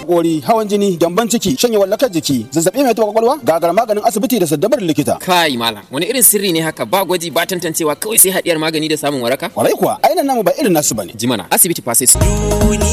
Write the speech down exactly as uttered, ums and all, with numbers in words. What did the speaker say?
hakori, hawan jini, gyamban ciki, shanyewar lakar jiki, zazzabi mai taɓa kwakwalwa, gagar maganin asibiti da saddabar likita. Kai malam, wani irin sirri ne haka ba gwaji ba tantancewa kawai sai haɗiyar magani da samun waraka? Kwarai kuwa, ainihin namu ba irin nasu bane. Jimana, asibiti fa sai su